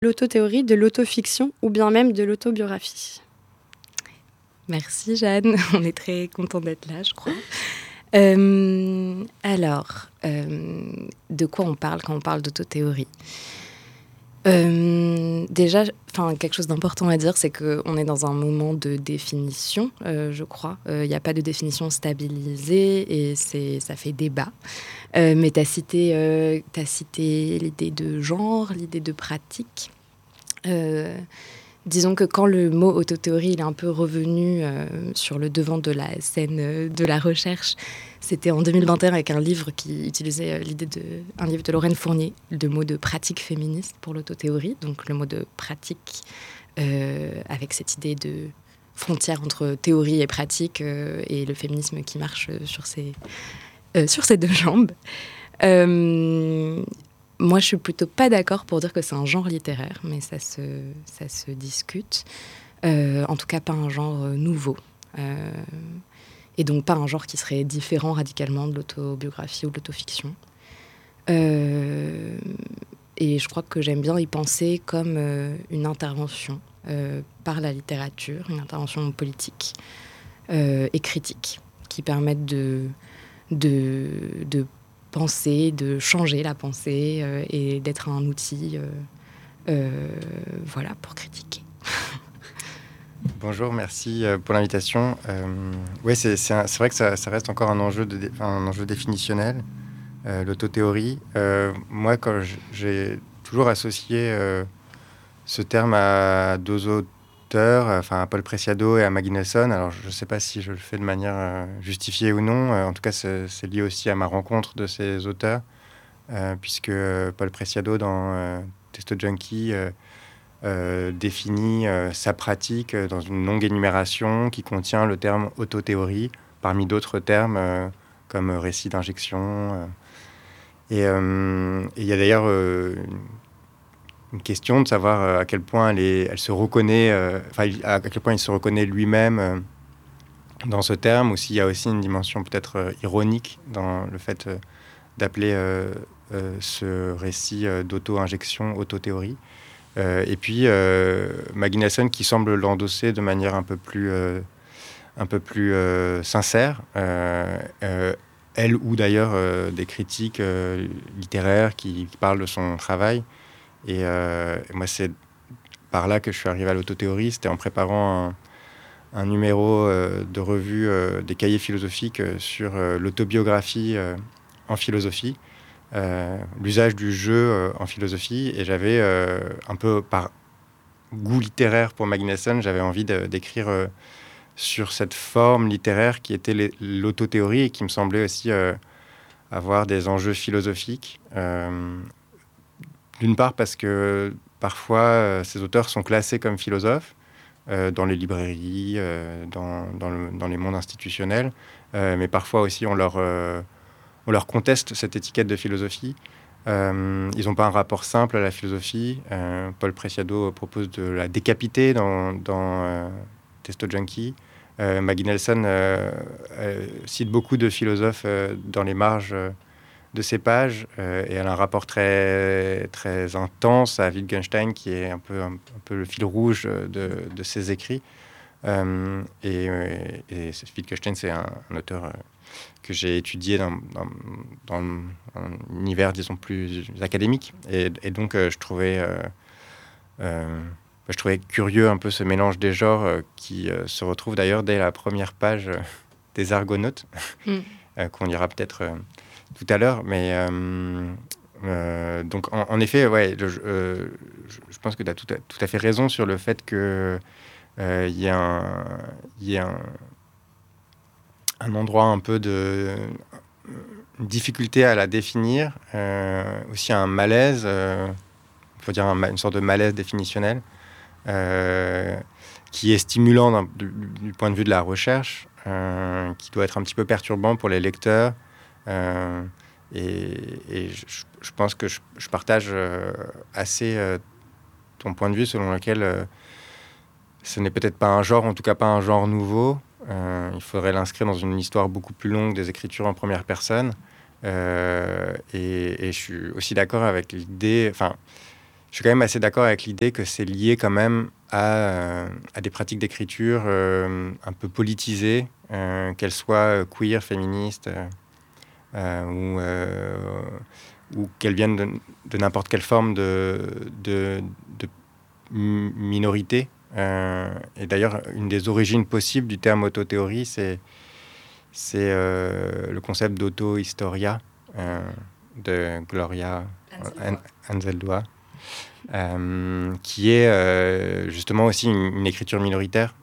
L'autothéorie, de l'autofiction ou bien même de l'autobiographie. Merci Jeanne, on est très content d'être là, je crois. De quoi on parle quand on parle d'autothéorie ? Déjà, quelque chose d'important à dire, c'est qu'on est dans un moment de définition, je crois. Il n'y a pas de définition stabilisée et ça fait débat. Mais tu as cité l'idée de genre, l'idée de pratique. Disons que quand le mot autothéorie il est un peu revenu sur le devant de la scène de la recherche, c'était en 2021 avec un livre qui utilisait un livre de Lorraine Fournier, le mot de pratique féministe pour l'autothéorie, donc le mot de pratique avec cette idée de frontière entre théorie et pratique et le féminisme qui marche sur ses deux jambes. Moi, je suis plutôt pas d'accord pour dire que c'est un genre littéraire, mais ça se discute. En tout cas, pas un genre nouveau. Et donc pas un genre qui serait différent radicalement de l'autobiographie ou de l'autofiction. Et je crois que j'aime bien y penser comme une intervention par la littérature, une intervention politique et critique, qui permettent de penser, de changer la pensée et d'être un outil pour critiquer. Bonjour, merci pour l'invitation. Oui, c'est vrai que ça reste encore un enjeu définitionnel, l'autothéorie. Moi, j'ai toujours associé ce terme à deux auteurs, à Paul Preciado et à Maggie Nelson. Alors, je ne sais pas si je le fais de manière justifiée ou non. En tout cas, c'est lié aussi à ma rencontre de ces auteurs, puisque Paul Preciado, dans Testo Junkie, définit sa pratique dans une longue énumération qui contient le terme autothéorie, parmi d'autres termes comme récit d'injection. Et il y a d'ailleurs une question de savoir à quel point elle se reconnaît, à quel point il se reconnaît lui-même dans ce terme, ou s'il y a aussi une dimension peut-être ironique dans le fait d'appeler ce récit d'auto-injection autothéorie. Et puis Maggie Nelson qui semble l'endosser de manière un peu plus sincère. Elle ou d'ailleurs des critiques littéraires qui parlent de son travail. Et moi, c'est par là que je suis arrivé à l'autothéorie. C'était en préparant un numéro de revue des cahiers philosophiques sur l'autobiographie en philosophie. L'usage du jeu en philosophie, et j'avais un peu par goût littéraire pour Maggie Nelson, j'avais envie d'écrire sur cette forme littéraire qui était l'autothéorie et qui me semblait aussi avoir des enjeux philosophiques. D'une part parce que parfois ces auteurs sont classés comme philosophes dans les librairies, dans les mondes institutionnels, mais parfois aussi on leur conteste cette étiquette de philosophie. Ils n'ont pas un rapport simple à la philosophie. Paul Preciado propose de la décapiter dans Testo Junkie. Maggie Nelson cite beaucoup de philosophes dans les marges de ses pages, et elle a un rapport très, très intense à Wittgenstein, qui est un peu le fil rouge de ses écrits. Et Wittgenstein, c'est un auteur que j'ai étudié dans un univers, disons, plus académique. Et donc, je trouvais curieux un peu ce mélange des genres qui se retrouve d'ailleurs dès la première page des Argonautes, qu'on lira peut-être tout à l'heure. Mais donc, en effet, ouais, je pense que tu as tout à fait raison sur le fait que y a un endroit un peu de difficulté à la définir, aussi un malaise, il faut dire une sorte de malaise définitionnel, qui est stimulant du point de vue de la recherche, qui doit être un petit peu perturbant pour les lecteurs. Et je pense que je partage assez ton point de vue selon lequel ce n'est peut-être pas un genre, en tout cas pas un genre nouveau. Il faudrait l'inscrire dans une histoire beaucoup plus longue des écritures en première personne. Et je suis aussi d'accord avec l'idée je suis quand même assez d'accord avec l'idée que c'est lié quand même à des pratiques d'écriture un peu politisées, qu'elles soient queer, féministes, ou qu'elles viennent de n'importe quelle forme de minorité. Et d'ailleurs, une des origines possibles du terme autothéorie, c'est le concept d'auto-historia de Gloria Anzaldúa, qui est justement aussi une écriture minoritaire.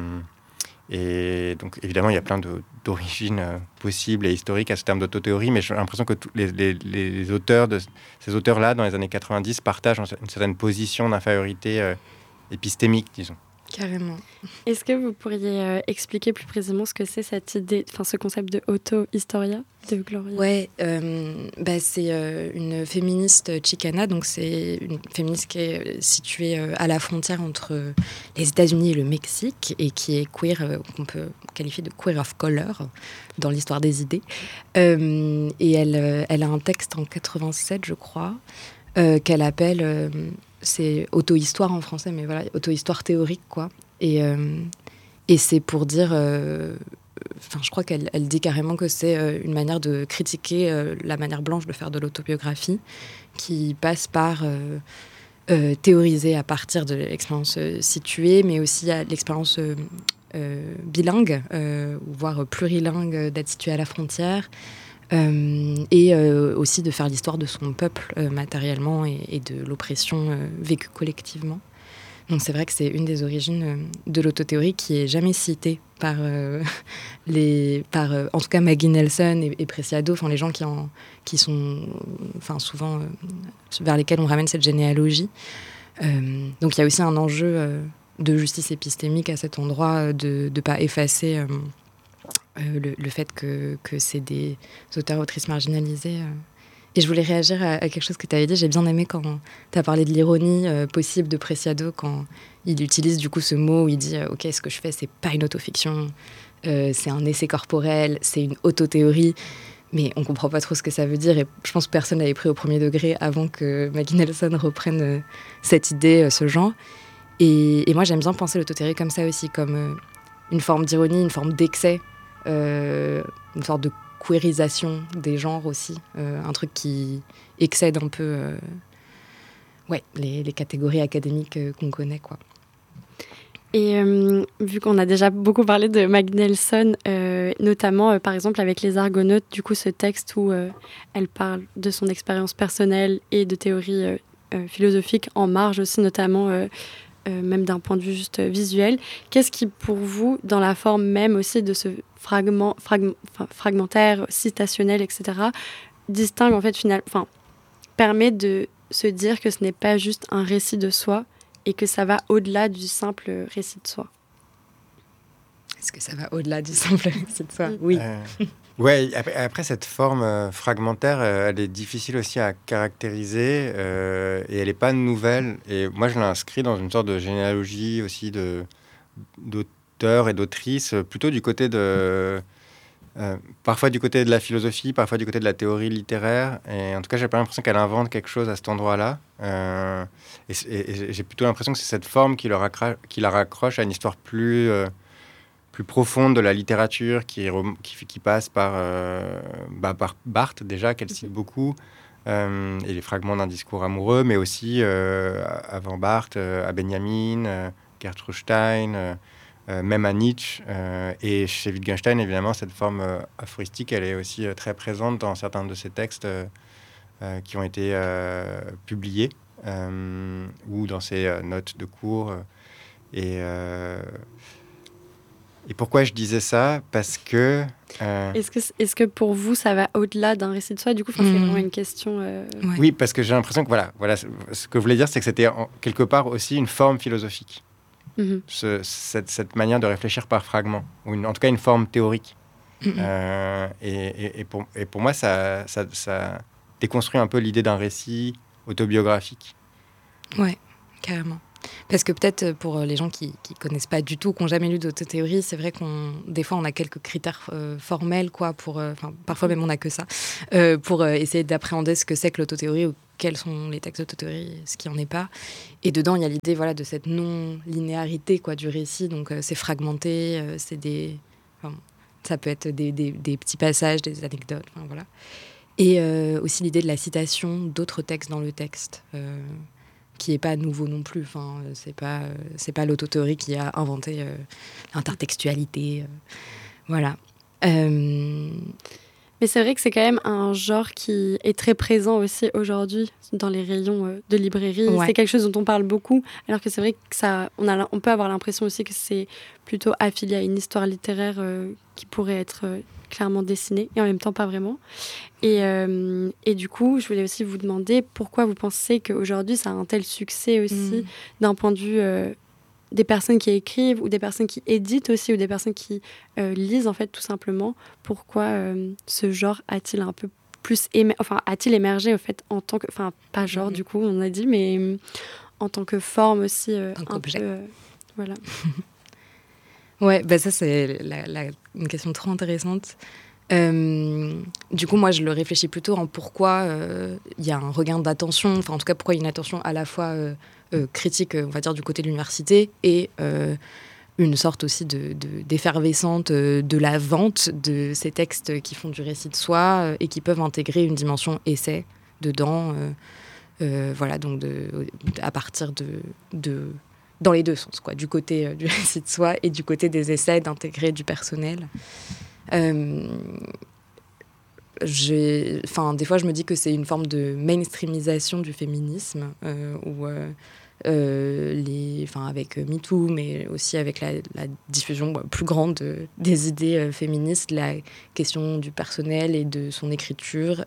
Et donc, évidemment, il y a plein d'origines possibles et historiques à ce terme d'autothéorie, mais j'ai l'impression que les auteurs ces auteurs-là, dans les années 90, partagent une certaine position d'infériorité épistémique, disons. Carrément. Est-ce que vous pourriez expliquer plus précisément ce que c'est cette idée, ce concept de auto-historia de Gloria? Ouais, c'est une féministe chicana, donc c'est une féministe qui est située à la frontière entre les États-Unis et le Mexique et qui est queer, qu'on peut qualifier de queer of color dans l'histoire des idées. Et elle a un texte en 87, je crois, qu'elle appelle... c'est auto-histoire en français, mais voilà, auto-histoire théorique, quoi. Et c'est pour dire... je crois qu'elle dit carrément que c'est une manière de critiquer la manière blanche de faire de l'autobiographie, qui passe par théoriser à partir de l'expérience située, mais aussi à l'expérience bilingue, voire plurilingue, d'être située à la frontière. Et aussi de faire l'histoire de son peuple matériellement et de l'oppression vécue collectivement. Donc c'est vrai que c'est une des origines de l'autothéorie qui est jamais citée par en tout cas Maggie Nelson et Preciado, les gens qui sont souvent vers lesquels on ramène cette généalogie. Donc il y a aussi un enjeu de justice épistémique à cet endroit, de ne pas effacer le fait que c'est des auteurs-autrices marginalisés. Et je voulais réagir à quelque chose que tu avais dit. J'ai bien aimé quand tu as parlé de l'ironie possible de Preciado, quand il utilise du coup ce mot où il dit « Ok, ce que je fais, c'est pas une autofiction, c'est un essai corporel, c'est une autothéorie. » Mais on comprend pas trop ce que ça veut dire. Et je pense que personne l'avait pris au premier degré avant que Maggie Nelson reprenne cette idée, ce genre. Et moi, j'aime bien penser l'autothéorie comme ça aussi, comme une forme d'ironie, une forme d'excès, une sorte de queerisation des genres aussi, un truc qui excède un peu les catégories académiques qu'on connaît, quoi. Et vu qu'on a déjà beaucoup parlé de Maggie Nelson, notamment par exemple avec Les Argonautes, du coup ce texte où elle parle de son expérience personnelle et de théories philosophiques en marge aussi, notamment même d'un point de vue juste visuel. Qu'est-ce qui, pour vous, dans la forme même aussi de ce fragmentaire, citationnel, etc., distingue en fait permet de se dire que ce n'est pas juste un récit de soi et que ça va au-delà du simple récit de soi? Est-ce que ça va au-delà du simple récit de soi? Oui. Ouais, après cette forme fragmentaire, elle est difficile aussi à caractériser et elle n'est pas nouvelle. Et moi, je l'inscris dans une sorte de généalogie aussi d'auteurs et d'autrices, plutôt du côté parfois du côté de la philosophie, parfois du côté de la théorie littéraire. Et en tout cas, j'ai pas l'impression qu'elle invente quelque chose à cet endroit-là. Et j'ai plutôt l'impression que c'est cette forme qui la raccroche à une histoire plus profonde de la littérature qui passe par Barthes déjà, qu'elle cite beaucoup, et les fragments d'un discours amoureux, mais aussi avant Barthes, à Benjamin, Gertrude Stein, même à Nietzsche, et chez Wittgenstein, évidemment, cette forme aphoristique, elle est aussi très présente dans certains de ses textes qui ont été publiés, ou dans ses notes de cours. Et pourquoi je disais ça? Parce que... Est-ce que pour vous, ça va au-delà d'un récit de soi? Du coup, c'est vraiment une question... Ouais. Oui, parce que j'ai l'impression que voilà, ce que je voulais dire, c'est que c'était quelque part aussi une forme philosophique. Cette manière de réfléchir par fragments, ou en tout cas une forme théorique. Et pour moi, ça déconstruit un peu l'idée d'un récit autobiographique. Ouais, carrément. Parce que peut-être pour les gens qui connaissent pas du tout, qui n'ont jamais lu d'autothéorie, c'est vrai des fois on a quelques critères formels, quoi, parfois même on n'a que ça, pour essayer d'appréhender ce que c'est que l'autothéorie, ou quels sont les textes d'autothéorie, ce qui en est pas. Et dedans, il y a l'idée de cette non-linéarité du récit. Donc, c'est fragmenté, ça peut être des petits passages, des anecdotes, voilà. Et aussi l'idée de la citation d'autres textes dans le texte, qui n'est pas nouveau non plus. C'est pas l'autothéorie qui a inventé l'intertextualité. Voilà. Mais c'est vrai que c'est quand même un genre qui est très présent aussi aujourd'hui dans les rayons de librairie. Ouais. C'est quelque chose dont on parle beaucoup, alors que c'est vrai que on peut avoir l'impression aussi que c'est plutôt affilié à une histoire littéraire qui pourrait être clairement dessinée, et en même temps pas vraiment. Et du coup, je voulais aussi vous demander pourquoi vous pensez qu'aujourd'hui ça a un tel succès aussi d'un point de vue des personnes qui écrivent ou des personnes qui éditent aussi ou des personnes qui lisent en fait tout simplement. Pourquoi ce genre a-t-il un peu plus a-t-il émergé au fait en tant que, pas genre du coup on a dit, mais en tant que forme aussi un peu voilà. Ouais, ça c'est une question trop intéressante. Du coup, moi, je le réfléchis plutôt en pourquoi il y a un regain d'attention, en tout cas, pourquoi il y a une attention à la fois critique, on va dire, du côté de l'université et une sorte aussi d'effervescente de la vente de ces textes qui font du récit de soi et qui peuvent intégrer une dimension essai dedans, donc à partir de dans les deux sens, du côté du récit de soi et du côté des essais, d'intégrer du personnel. Des fois, je me dis que c'est une forme de mainstreamisation du féminisme, avec MeToo, mais aussi avec la diffusion plus grande des idées féministes, la question du personnel et de son écriture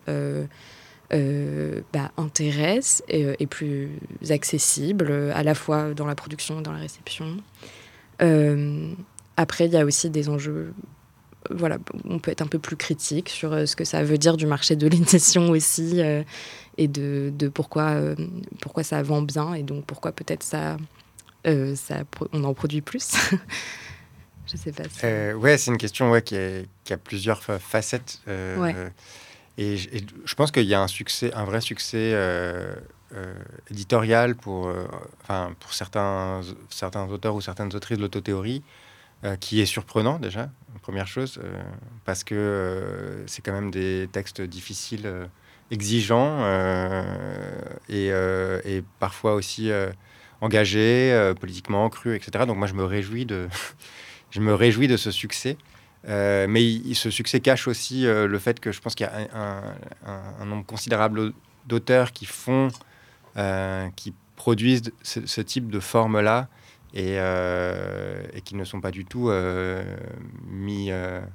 intéresse et est plus accessible, à la fois dans la production et dans la réception. Après, il y a aussi des enjeux. On peut être un peu plus critique sur ce que ça veut dire du marché de l'édition aussi et de pourquoi ça vend bien et donc pourquoi peut-être on en produit plus. Je sais pas. C'est une question qui a plusieurs facettes. Et je pense qu'il y a un vrai succès éditorial pour certains auteurs ou certaines autrices de l'autothéorie, qui est surprenant déjà, première chose, parce que c'est quand même des textes difficiles, exigeants et parfois aussi engagés, politiquement crus, etc. Donc moi je me réjouis de ce succès. Mais ce succès cache aussi le fait que je pense qu'il y a un nombre considérable d'auteurs qui produisent ce type de forme-là et qui ne sont pas du tout mis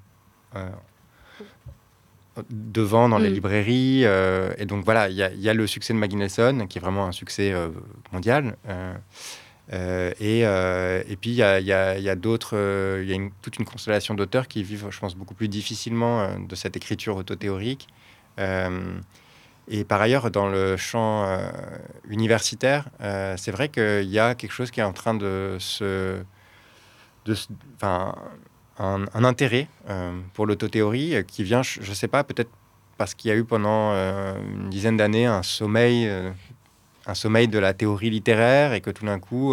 devant dans les librairies. Et donc voilà, il y a le succès de Maggie Nelson, qui est vraiment un succès mondial. Et puis il y a d'autres, il y a toute une constellation d'auteurs qui vivent, je pense, beaucoup plus difficilement de cette écriture autothéorique. Et par ailleurs, dans le champ universitaire, c'est vrai qu'il y a quelque chose qui est en train un intérêt pour l'autothéorie qui vient, je ne sais pas, peut-être parce qu'il y a eu pendant une dizaine d'années un sommeil de la théorie littéraire et que tout d'un coup,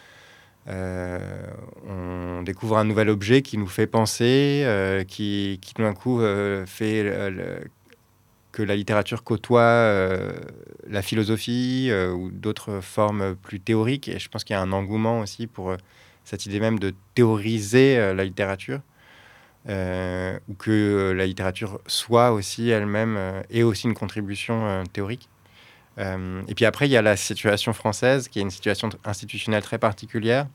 on découvre un nouvel objet qui nous fait penser, qui tout d'un coup fait que la littérature côtoie la philosophie ou d'autres formes plus théoriques. Et je pense qu'il y a un engouement aussi pour cette idée même de théoriser la littérature, ou que la littérature soit aussi elle-même ait aussi une contribution théorique. Et puis après, il y a la situation française, qui est une situation institutionnelle très particulière,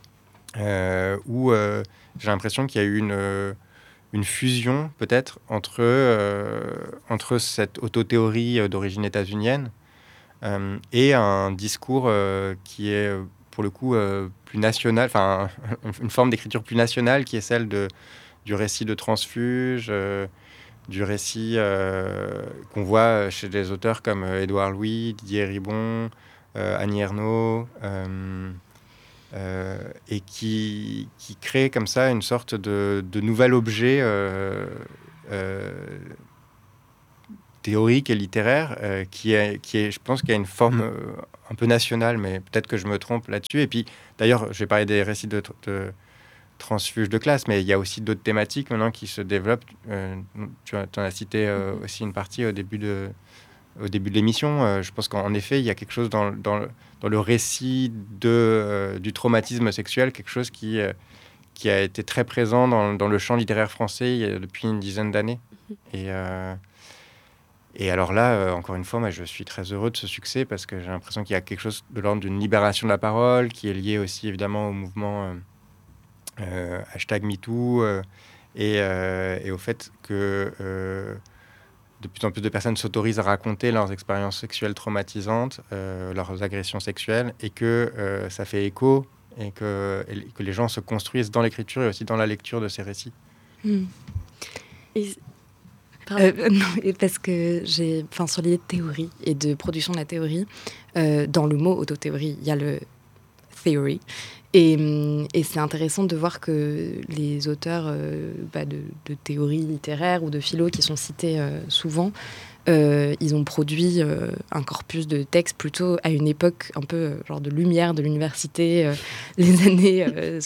où j'ai l'impression qu'il y a eu une fusion, peut-être, entre cette autothéorie d'origine états-unienne et un discours qui est, pour le coup, plus national, une forme d'écriture plus nationale, qui est celle du récit de transfuge, du récit qu'on voit chez des auteurs comme Édouard Louis, Didier Ribon, Annie Ernaux, et qui crée comme ça une sorte de nouvel objet théorique et littéraire qui est, je pense, qui a une forme un peu nationale, mais peut-être que je me trompe là-dessus. Et puis, d'ailleurs, j'ai parlé des récits de transfuges de classe, mais il y a aussi d'autres thématiques maintenant qui se développent. Tu en as cité aussi une partie au début de l'émission. Je pense qu'en effet, il y a quelque chose dans le récit du traumatisme sexuel, quelque chose qui a été très présent dans le champ littéraire français depuis une dizaine d'années. Et alors là, encore une fois, moi, je suis très heureux de ce succès parce que j'ai l'impression qu'il y a quelque chose de l'ordre d'une libération de la parole qui est lié aussi évidemment au mouvement #MeToo et au fait que de plus en plus de personnes s'autorisent à raconter leurs expériences sexuelles traumatisantes, leurs agressions sexuelles, et que ça fait écho et que les gens se construisent dans l'écriture et aussi dans la lecture de ces récits. Non, parce que sur les théories et de production de la théorie, dans le mot autothéorie, il y a le theory. Et c'est intéressant de voir que les auteurs de théories littéraires ou de philo qui sont cités souvent, ils ont produit un corpus de textes plutôt à une époque un peu genre de lumière de l'université, les années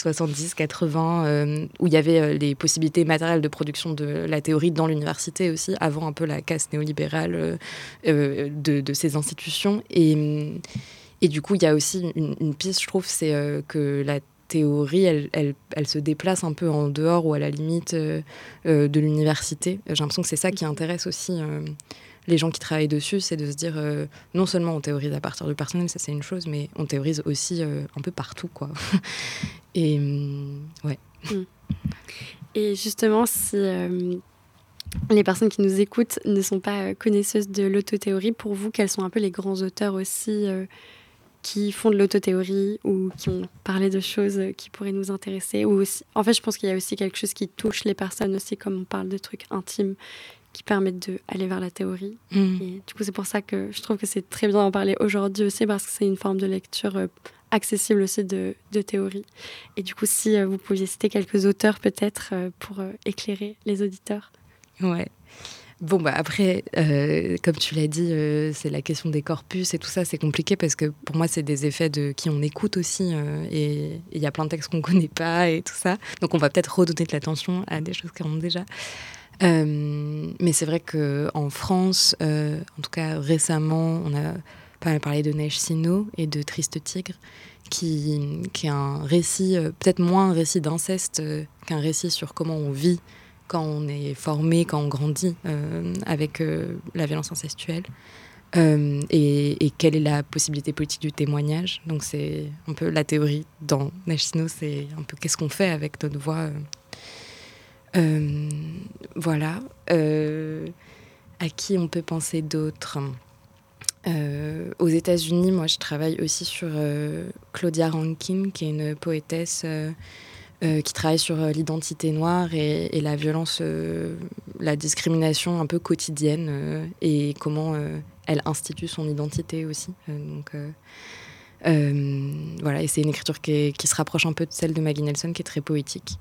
70-80, où il y avait les possibilités matérielles de production de la théorie dans l'université aussi, avant un peu la casse néolibérale de ces institutions. Et du coup, il y a aussi une piste, je trouve, c'est que la théorie, elle se déplace un peu en dehors ou à la limite de l'université. J'ai l'impression que c'est ça qui intéresse aussi les gens qui travaillent dessus, c'est de se dire non seulement on théorise à partir du personnel, ça c'est une chose, mais on théorise aussi un peu partout, quoi. Et ouais. Et justement, si les personnes qui nous écoutent ne sont pas connaisseuses de l'autothéorie, pour vous, quels sont un peu les grands auteurs aussi qui font de l'autothéorie ou qui ont parlé de choses qui pourraient nous intéresser, ou aussi, en fait, je pense qu'il y a aussi quelque chose qui touche les personnes aussi, comme on parle de trucs intimes qui permettent d'aller vers la théorie. Et du coup, c'est pour ça que je trouve que c'est très bien d'en parler aujourd'hui aussi, parce que c'est une forme de lecture accessible aussi de théorie. Et du coup, si vous pouviez citer quelques auteurs peut-être pour éclairer les auditeurs. Ouais. Bon, après, comme tu l'as dit, c'est la question des corpus et tout ça, c'est compliqué parce que pour moi, c'est des effets de qui on écoute aussi. Et il y a plein de textes qu'on ne connaît pas et tout ça. Donc, on va peut-être redonner de l'attention à des choses qu'on a déjà. Mais c'est vrai qu'en France, en tout cas récemment, on a pas mal parlé de Neige Sino et de Triste Tigre, qui est un récit, peut-être moins un récit d'inceste qu'un récit sur comment on vit quand on est formé, quand on grandit avec la violence incestuelle. Et quelle est la possibilité politique du témoignage. Donc c'est un peu la théorie dans Neige Sino, c'est un peu qu'est-ce qu'on fait avec notre voix. Voilà. À qui on peut penser d'autres aux États-Unis, moi je travaille aussi sur Claudia Rankine, qui est une poétesse qui travaille sur l'identité noire et la violence, la discrimination un peu quotidienne et comment elle institue son identité aussi. Voilà, et c'est une écriture qui se rapproche un peu de celle de Maggie Nelson, qui est très poétique.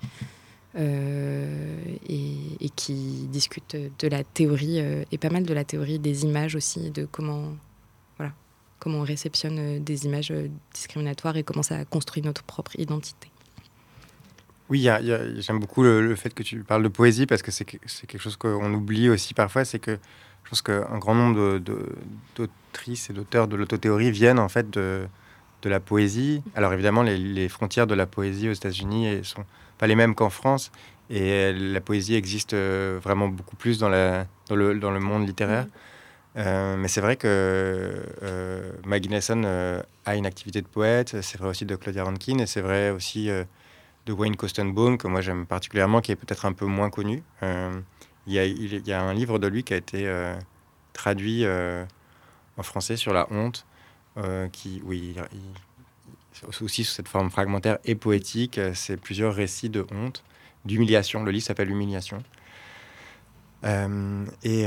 Et qui discute de la théorie et pas mal de la théorie des images aussi, de comment on réceptionne des images discriminatoires et comment ça construit notre propre identité. Oui, j'aime beaucoup le fait que tu parles de poésie parce que c'est quelque chose qu'on oublie aussi parfois, c'est que je pense qu'un grand nombre d'autrices et d'auteurs de l'autothéorie viennent en fait de la poésie. Alors évidemment, les frontières de la poésie aux États-Unis sont pas les mêmes qu'en France, et la poésie existe vraiment beaucoup plus dans le monde littéraire. Mais c'est vrai que Maggie Nelson a une activité de poète, c'est vrai aussi de Claudia Rankine, et c'est vrai aussi de Wayne Koestenbaum, que moi j'aime particulièrement, qui est peut-être un peu moins connu. Il y a un livre de lui qui a été traduit en français sur la honte, aussi sous cette forme fragmentaire et poétique. C'est plusieurs récits de honte, d'humiliation. Le livre s'appelle Humiliation. Et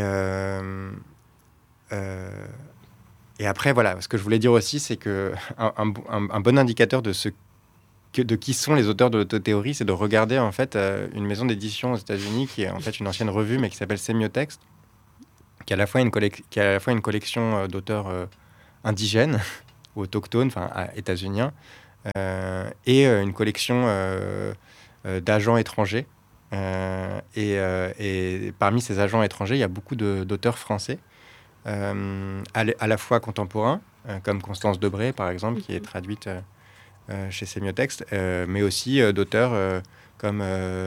après, voilà, ce que je voulais dire aussi, c'est qu'un bon indicateur de qui sont les auteurs de l'autothéorie, c'est de regarder en fait une maison d'édition aux États-Unis qui est en fait une ancienne revue, mais qui s'appelle Sémiotext, qui est à la fois une collection d'auteurs indigènes ou autochtones, enfin états-uniens, et une collection d'agents étrangers. Et parmi ces agents étrangers, il y a beaucoup d'auteurs français, à la fois contemporains, comme Constance Debré, par exemple, qui est traduite chez Sémiotexte, mais aussi d'auteurs comme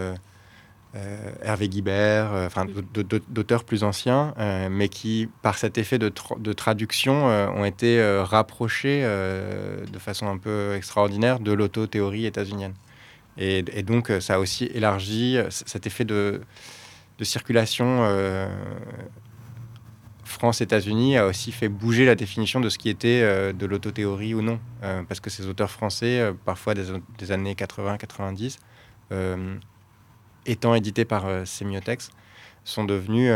Hervé Guibert, d'auteurs plus anciens, mais qui, par cet effet de traduction, ont été rapprochés de façon un peu extraordinaire de l'autothéorie états-unienne. Et donc, ça a aussi élargi cet effet de circulation France-États-Unis, a aussi fait bouger la définition de ce qui était de l'autothéorie ou non. Parce que ces auteurs français, parfois des années 80-90, étant édités par Sémiotexte, sont devenus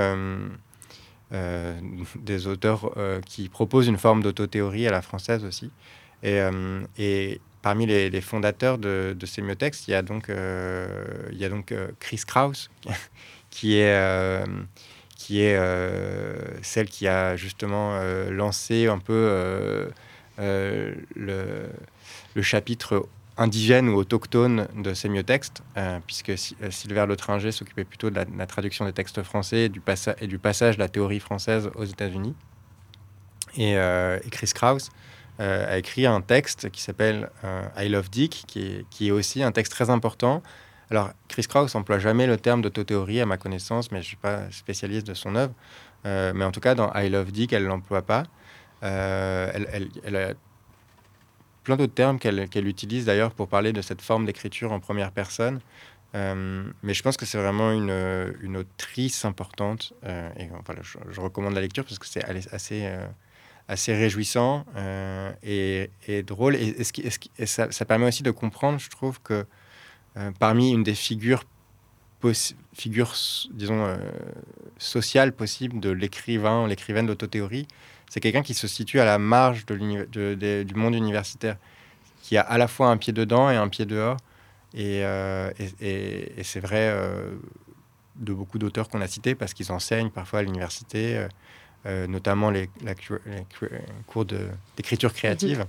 des auteurs qui proposent une forme d'autothéorie à la française aussi. Et parmi les fondateurs de Sémiotexte, il y a donc Chris Kraus, qui est celle qui a justement lancé un peu le chapitre indigène ou autochtone de Sémiotexte, puisque Silver Letringer s'occupait plutôt de la traduction des textes français et du passage de la théorie française aux États-Unis. Et Chris Kraus a écrit un texte qui s'appelle I Love Dick, qui est aussi un texte très important. Alors, Chris Kraus n'emploie jamais le terme d'autothéorie, à ma connaissance, mais je ne suis pas spécialiste de son œuvre. Mais en tout cas, dans I Love Dick, elle ne l'emploie pas. Elle a plein d'autres termes qu'elle utilise d'ailleurs pour parler de cette forme d'écriture en première personne. Mais je pense que c'est vraiment une autrice importante. Et voilà, je recommande la lecture parce que c'est assez réjouissant et drôle. Et ça permet aussi de comprendre, je trouve, que parmi une des figures disons, sociales possibles de l'écrivaine d'autothéorie, c'est quelqu'un qui se situe à la marge du monde universitaire, qui a à la fois un pied dedans et un pied dehors. Et c'est vrai de beaucoup d'auteurs qu'on a cités, parce qu'ils enseignent parfois à l'université, notamment les cours d'écriture créative.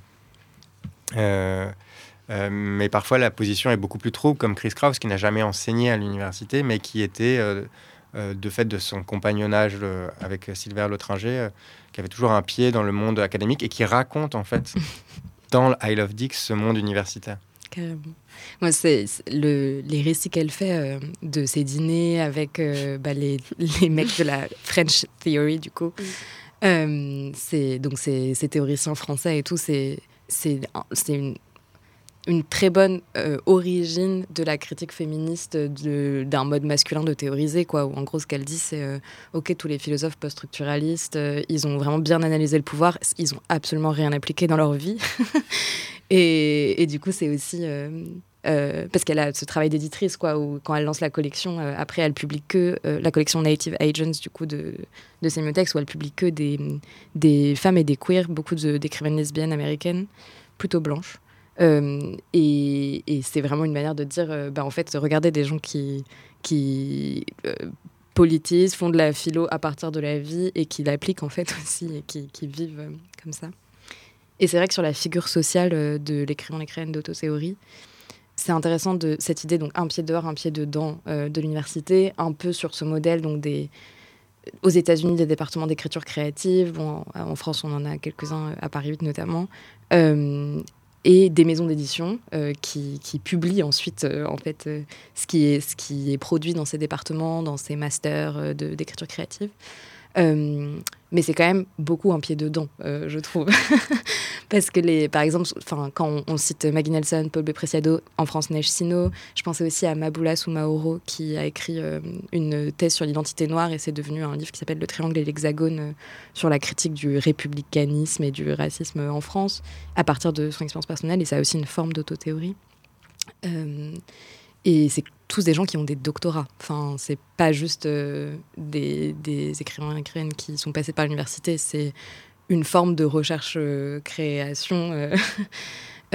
Mais parfois, la position est beaucoup plus trouble, comme Chris Kraus, qui n'a jamais enseigné à l'université, mais qui était, de fait de son compagnonnage avec Silver Letringer, qui avait toujours un pied dans le monde académique et qui raconte, en fait, dans I Love Dick, ce monde universitaire. Carrément. Moi, c'est les récits qu'elle fait de ses dîners avec les mecs de la French Theory, du coup. Ces théoriciens français et tout, c'est une très bonne origine de la critique féministe d'un mode masculin de théoriser, quoi, où en gros ce qu'elle dit c'est ok, tous les philosophes post-structuralistes ils ont vraiment bien analysé le pouvoir, ils ont absolument rien appliqué dans leur vie. et du coup c'est aussi parce qu'elle a ce travail d'éditrice, quoi, où quand elle lance la collection, après elle publie que la collection Native Agents, du coup, de Sémiotexte, où elle publie que des femmes et des queers, beaucoup d'écrivaines lesbiennes américaines, plutôt blanches. Et c'est vraiment une manière de dire en fait, regardez des gens qui politisent, font de la philo à partir de la vie et qui l'appliquent en fait aussi et qui vivent comme ça. Et c'est vrai que sur la figure sociale de l'écrivaine d'autothéorie, c'est intéressant de cette idée, donc un pied dehors, un pied dedans de l'université, un peu sur ce modèle, donc aux États-Unis, des départements d'écriture créative. Bon, en France, on en a quelques-uns, à Paris 8 notamment. Et des maisons d'édition qui publient ensuite en fait, ce qui est produit dans ces départements, dans ces masters d'écriture créative. Mais c'est quand même beaucoup un pied dedans, je trouve. Parce que, par exemple, quand on cite Maggie Nelson, Paul B. Preciado, en France, Neige Sino, je pensais aussi à Maboula Soumaoro, qui a écrit une thèse sur l'identité noire, et c'est devenu un livre qui s'appelle Le Triangle et l'Hexagone, sur la critique du républicanisme et du racisme en France, à partir de son expérience personnelle, et ça a aussi une forme d'autothéorie. Et c'est tous des gens qui ont des doctorats. Enfin, c'est pas juste des écrivains et écrivaines qui sont passés par l'université, c'est une forme de recherche-création.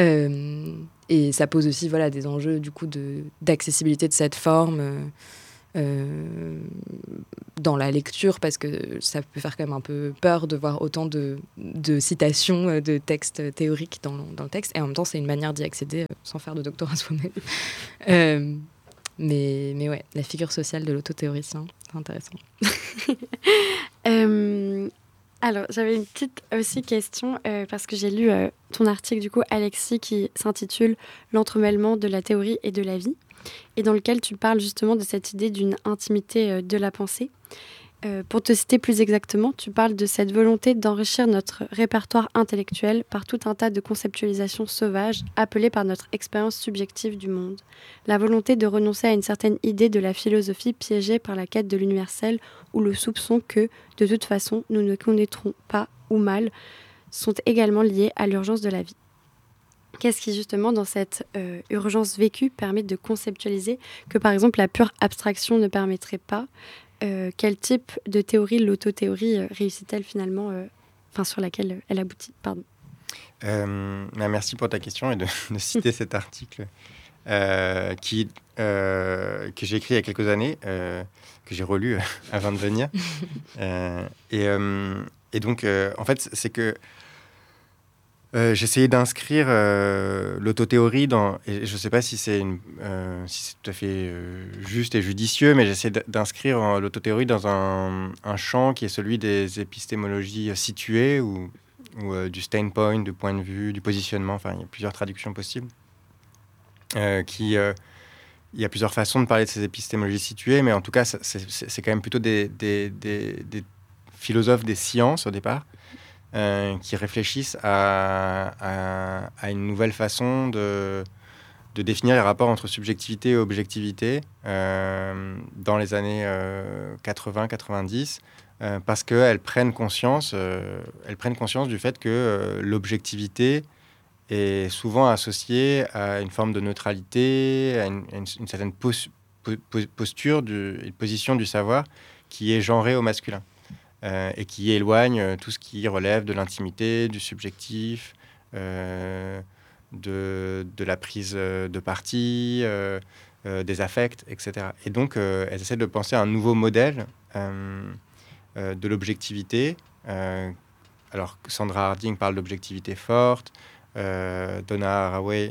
Et ça pose aussi des enjeux du coup d'accessibilité de cette forme. dans la lecture, parce que ça peut faire quand même un peu peur de voir autant de citations de textes théoriques dans le texte, et en même temps c'est une manière d'y accéder sans faire de doctorat soi-même. Mais ouais, la figure sociale de l'autothéoricien, c'est intéressant. Alors, j'avais une petite aussi question, parce que j'ai lu ton article, du coup, Alexis, qui s'intitule « L'entremêlement de la théorie et de la vie », et dans lequel tu parles justement de cette idée d'une intimité de la pensée. Pour te citer plus exactement, tu parles de cette volonté d'enrichir notre répertoire intellectuel par tout un tas de conceptualisations sauvages appelées par notre expérience subjective du monde. La volonté de renoncer à une certaine idée de la philosophie piégée par la quête de l'universel ou le soupçon que, de toute façon, nous ne connaîtrons pas ou mal, sont également liés à l'urgence de la vie. Qu'est-ce qui, justement, dans cette urgence vécue, permet de conceptualiser que, par exemple, la pure abstraction ne permettrait pas? Quel type de théorie, l'autothéorie, réussit-elle finalement, sur laquelle elle aboutit? Pardon. Merci pour ta question et de citer cet article que j'ai écrit il y a quelques années, que j'ai relu avant de venir. Et donc, en fait, c'est que j'essayais d'inscrire l'autothéorie dans... Et je ne sais pas si c'est tout à fait juste et judicieux, mais j'essaie d'inscrire l'autothéorie dans un champ qui est celui des épistémologies situées ou du standpoint, du point de vue, du positionnement. Enfin, il y a plusieurs traductions possibles. Il y a plusieurs façons de parler de ces épistémologies situées, mais en tout cas, c'est quand même plutôt des philosophes des sciences au départ, qui réfléchissent à une nouvelle façon de définir les rapports entre subjectivité et objectivité dans les années 80-90, parce qu'elles prennent conscience du fait que l'objectivité est souvent associée à une forme de neutralité, à une certaine posture, une position du savoir qui est genrée au masculin. Et qui éloigne tout ce qui relève de l'intimité, du subjectif, de la prise de parti, des affects, etc. Et donc, elles essaient de penser à un nouveau modèle de l'objectivité. Alors, Sandra Harding parle d'objectivité forte, Donna Haraway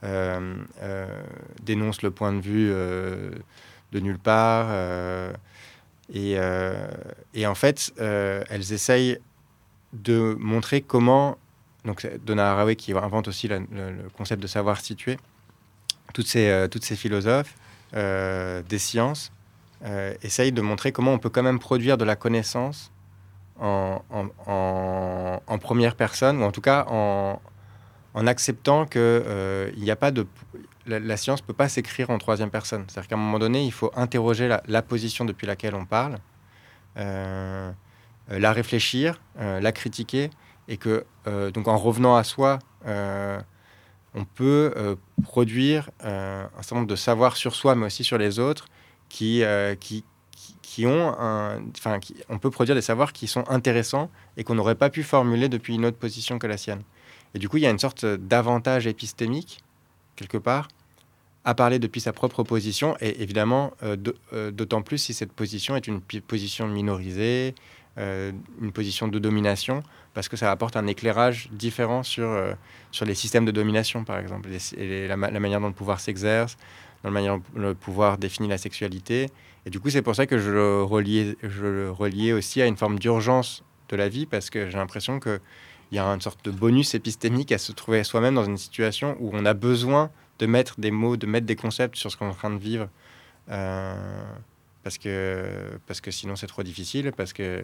dénonce le point de vue de nulle part. Et en fait, elles essayent de montrer comment... Donc, Donna Haraway, qui invente aussi le concept de savoir situé, toutes ces philosophes des sciences essayent de montrer comment on peut quand même produire de la connaissance en première personne, ou en tout cas en acceptant que il n'y a pas de... La science ne peut pas s'écrire en troisième personne. C'est-à-dire qu'à un moment donné, il faut interroger la position depuis laquelle on parle, la réfléchir, la critiquer, et que, donc en revenant à soi, on peut produire un certain nombre de savoirs sur soi, mais aussi sur les autres, on peut produire des savoirs qui sont intéressants et qu'on n'aurait pas pu formuler depuis une autre position que la sienne. Et du coup, il y a une sorte d'avantage épistémique, quelque part, à parler depuis sa propre position, et évidemment, d'autant plus si cette position est une position minorisée, une position de domination, parce que ça apporte un éclairage différent sur les systèmes de domination, par exemple, et la manière dont le pouvoir s'exerce, dans la manière dont le pouvoir définit la sexualité. Et du coup, c'est pour ça que je le reliais aussi à une forme d'urgence de la vie, parce que j'ai l'impression qu'il y a une sorte de bonus épistémique à se trouver soi-même dans une situation où on a besoin de mettre des mots, de mettre des concepts sur ce qu'on est en train de vivre, parce que sinon c'est trop difficile, parce que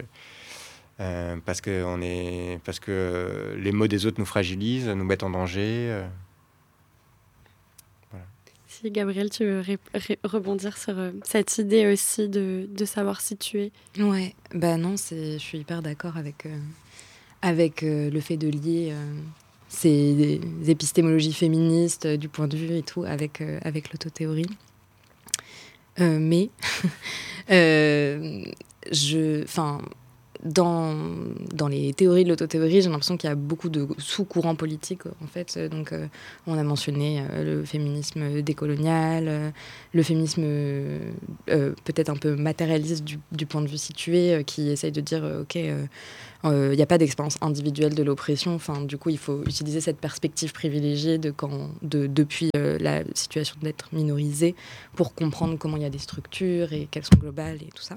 les mots des autres nous fragilisent, nous mettent en danger. Voilà. Si Gabrielle, tu veux rebondir sur cette idée aussi de savoir situer. Ouais, non, je suis hyper d'accord avec le fait de lier ces épistémologies féministes du point de vue et tout avec l'autothéorie. Mais dans les théories de l'autothéorie, j'ai l'impression qu'il y a beaucoup de sous-courants politiques, en fait. Donc, on a mentionné le féminisme décolonial, le féminisme peut-être un peu matérialiste du point de vue situé, qui essaye de dire, OK, il n'y a pas d'expérience individuelle de l'oppression. Enfin, du coup, il faut utiliser cette perspective privilégiée depuis la situation d'être minorisé pour comprendre comment il y a des structures et qu'elles sont globales et tout ça.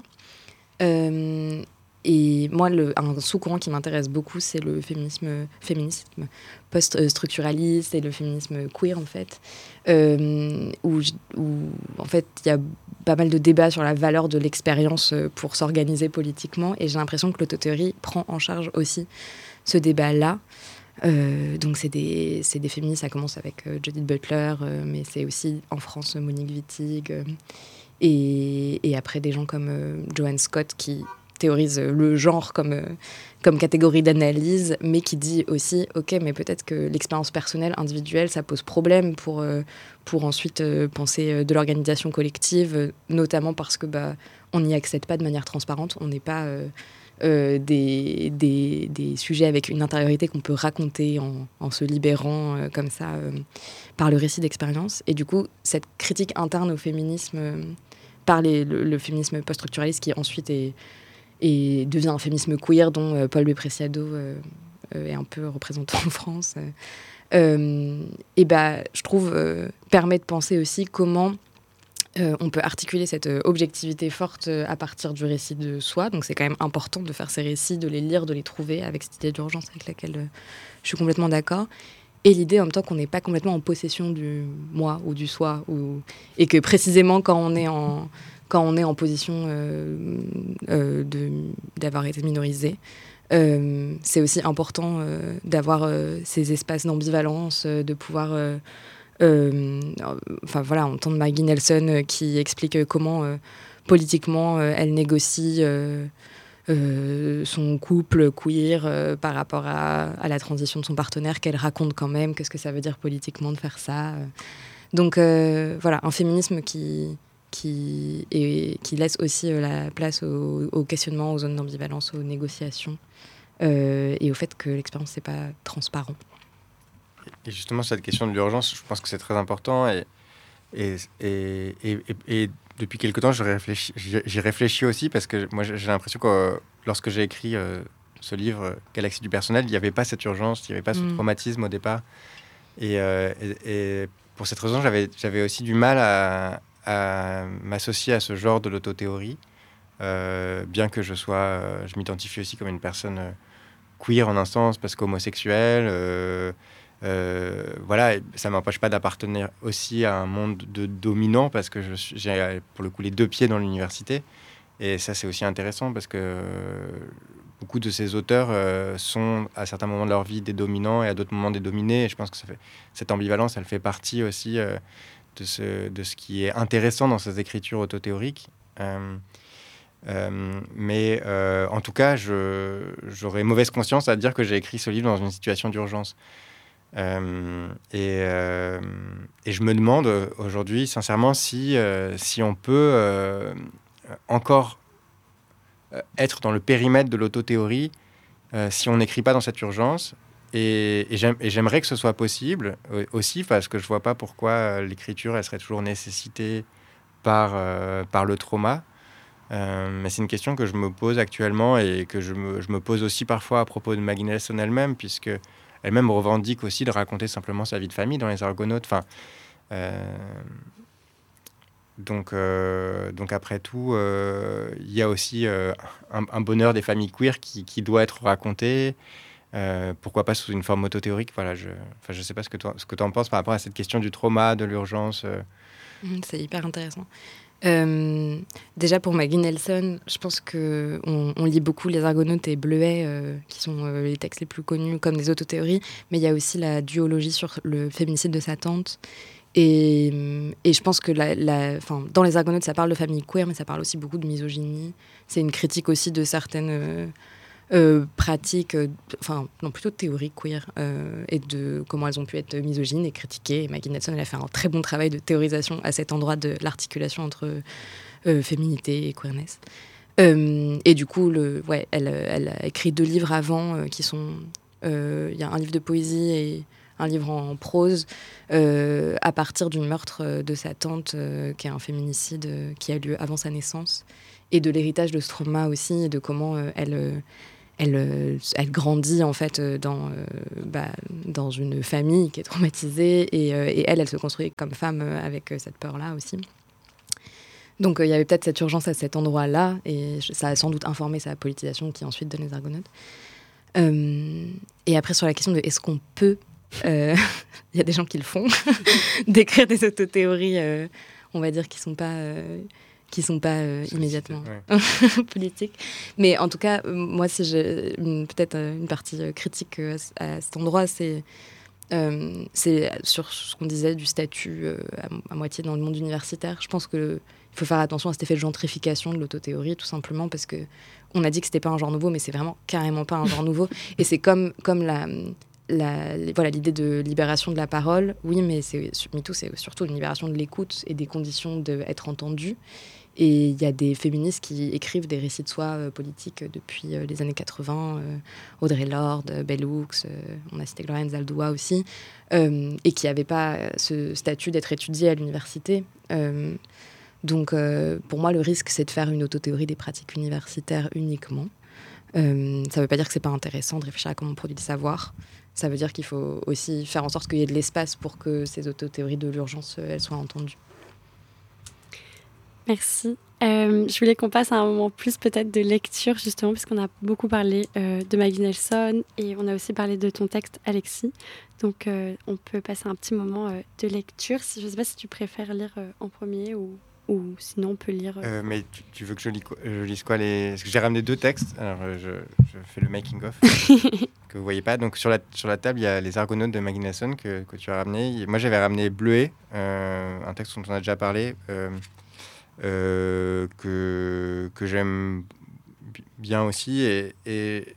Et moi, un sous-courant qui m'intéresse beaucoup, c'est le féminisme post-structuraliste et le féminisme queer, en fait, où en fait, il y a pas mal de débats sur la valeur de l'expérience pour s'organiser politiquement. Et j'ai l'impression que l'autothéorie prend en charge aussi ce débat-là. Donc c'est des féministes, ça commence avec Judith Butler, mais c'est aussi en France Monique Wittig, et après des gens comme Joanne Scott qui théorise le genre comme catégorie d'analyse, mais qui dit aussi, ok, mais peut-être que l'expérience personnelle, individuelle, ça pose problème pour ensuite penser de l'organisation collective, notamment parce que on n'y accède pas de manière transparente, on n'est pas des sujets avec une intériorité qu'on peut raconter en se libérant comme ça par le récit d'expérience. Et du coup, cette critique interne au féminisme par le féminisme post-structuraliste qui ensuite devient un féminisme queer dont Paul B. Preciado est un peu représentant en France. Je trouve permet de penser aussi comment on peut articuler cette objectivité forte à partir du récit de soi. Donc c'est quand même important de faire ces récits, de les lire, de les trouver avec cette idée d'urgence avec laquelle je suis complètement d'accord. Et l'idée en même temps qu'on n'est pas complètement en possession du moi ou du soi, et que précisément quand on est en position d'avoir été minorisé, c'est aussi important d'avoir ces espaces d'ambivalence, de pouvoir entendre Maggie Nelson qui explique comment politiquement elle négocie son couple queer par rapport à la transition de son partenaire, qu'elle raconte quand même, qu'est-ce que ça veut dire politiquement de faire ça. Donc un féminisme qui laisse aussi la place au questionnement, aux zones d'ambivalence, aux négociations, et au fait que l'expérience, c'est pas transparent. Et justement, cette question de l'urgence, je pense que c'est très important. Et depuis quelque temps, j'y réfléchis aussi, parce que moi, j'ai l'impression que lorsque j'ai écrit ce livre, Galaxie du personnel, il n'y avait pas cette urgence, il n'y avait pas ce traumatisme au départ. Et pour cette raison, j'avais aussi du mal à m'associer à ce genre de l'autothéorie, bien que je m'identifie aussi comme une personne queer en un sens, parce qu'homosexuel. Ça m'empêche pas d'appartenir aussi à un monde de dominants, parce que j'ai pour le coup les deux pieds dans l'université, et ça c'est aussi intéressant parce que beaucoup de ces auteurs sont à certains moments de leur vie des dominants et à d'autres moments des dominés, et je pense que cette ambivalence elle fait partie aussi de ce qui est intéressant dans ces écritures autothéoriques. Mais en tout cas j'aurais mauvaise conscience à dire que j'ai écrit ce livre dans une situation d'urgence. Et je me demande aujourd'hui sincèrement si on peut encore être dans le périmètre de l'autothéorie si on n'écrit pas dans cette urgence, et j'aimerais que ce soit possible aussi, parce que je vois pas pourquoi l'écriture elle serait toujours nécessitée par le trauma, mais c'est une question que je me pose actuellement et que je me pose aussi parfois à propos de Maggie Nelson elle-même, puisque elle-même revendique aussi de raconter simplement sa vie de famille dans Les Argonautes. Donc après tout, il y a aussi un bonheur des familles queer qui doit être raconté. Pourquoi pas sous une forme autothéorique. Je sais pas ce que tu en penses par rapport à cette question du trauma, de l'urgence. C'est hyper intéressant. Déjà pour Maggie Nelson, je pense qu'on lit beaucoup Les Argonautes et Bleuet, qui sont les textes les plus connus comme des autothéories, mais il y a aussi la duologie sur le féminicide de sa tante. Et je pense que dans Les Argonautes, ça parle de famille queer, mais ça parle aussi beaucoup de misogynie. C'est une critique aussi de certaines pratiques, plutôt théories queer, et de comment elles ont pu être misogynes et critiquées. Et Maggie Nelson, elle a fait un très bon travail de théorisation à cet endroit de l'articulation entre féminité et queerness. Et du coup, elle a écrit 2 livres avant qui sont... Il y a un livre de poésie et un livre en prose à partir du meurtre de sa tante, qui est un féminicide qui a lieu avant sa naissance, et de l'héritage de ce trauma aussi, et de comment elle grandit en fait dans une famille qui est traumatisée, et elle se construit comme femme avec cette peur-là aussi. Donc il y avait peut-être cette urgence à cet endroit-là, et ça a sans doute informé sa politisation qui ensuite donne les Argonautes. Et après, sur la question de est-ce qu'on peut, il y a des gens qui le font, d'écrire des autothéories, on va dire, qui sont pas immédiatement politiques. Mais en tout cas, moi, si j'ai peut-être une partie critique à cet endroit, c'est sur ce qu'on disait du statut à moitié dans le monde universitaire. Je pense qu'il faut faire attention à cet effet de gentrification de l'autothéorie, tout simplement parce que on a dit que c'était pas un genre nouveau, mais c'est vraiment carrément pas un genre nouveau. Et c'est comme l'idée de libération de la parole. Oui, mais MeToo, c'est surtout une libération de l'écoute et des conditions d'être entendu. Et il y a des féministes qui écrivent des récits de soi politiques depuis les années 80, Audre Lorde, Bell Hooks, on a cité Gloria Anzaldúa aussi, et qui n'avaient pas ce statut d'être étudiées à l'université. Donc, pour moi, le risque, c'est de faire une autothéorie des pratiques universitaires uniquement. Ça ne veut pas dire que ce n'est pas intéressant de réfléchir à comment on produit le savoir. Ça veut dire qu'il faut aussi faire en sorte qu'il y ait de l'espace pour que ces autothéories de l'urgence elles soient entendues. Merci. Je voulais qu'on passe à un moment plus peut-être de lecture, justement, puisqu'on a beaucoup parlé de Maggie Nelson et on a aussi parlé de ton texte, Alexis. Donc, on peut passer un petit moment de lecture. Je ne sais pas si tu préfères lire en premier ou sinon on peut lire... Mais tu veux que je lise quoi Parce que j'ai ramené 2 textes. Alors, je fais le making-of que vous voyez pas. Donc, sur la table, il y a Les Argonautes de Maggie Nelson que tu as ramené. Moi, j'avais ramené Bleuet, un texte dont on a déjà parlé, que j'aime bien aussi. Et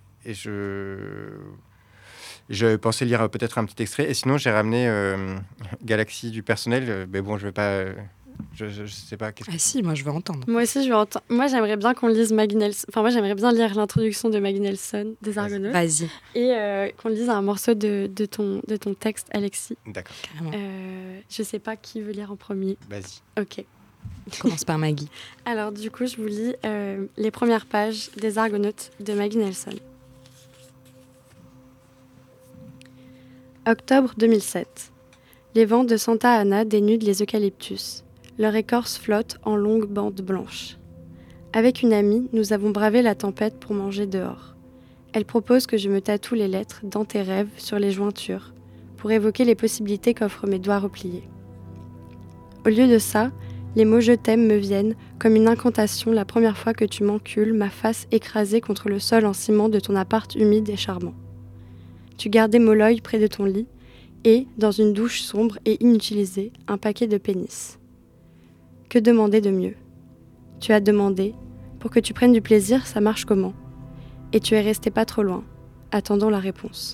je pensais lire peut-être un petit extrait. Et sinon, j'ai ramené Galaxie du personnel. Mais bon, je vais pas... Je sais pas. Si, moi je veux entendre. Moi aussi, je veux entendre. Moi, j'aimerais bien qu'on lise Maggie Nelson. Enfin, moi, j'aimerais bien lire l'introduction de Maggie Nelson, des Argonautes. Vas-y. Et qu'on lise un morceau de ton texte, Alexis. D'accord. Carrément. Je sais pas qui veut lire en premier. Vas-y. Ok. On commence par Maggie. Alors, du coup, je vous lis les premières pages des Argonautes de Maggie Nelson. Octobre 2007. Les vents de Santa Ana dénudent les eucalyptus. Leur écorce flotte en longues bandes blanches. Avec une amie, nous avons bravé la tempête pour manger dehors. Elle propose que je me tatoue les lettres dans tes rêves sur les jointures, pour évoquer les possibilités qu'offrent mes doigts repliés. Au lieu de ça, les mots « je t'aime » me viennent comme une incantation la première fois que tu m'encules, ma face écrasée contre le sol en ciment de ton appart humide et charmant. Tu gardais Molloy près de ton lit, et, dans une douche sombre et inutilisée, un paquet de pénis. Que demander de mieux ? Tu as demandé, pour que tu prennes du plaisir, ça marche comment ? Et tu es resté pas trop loin, attendant la réponse.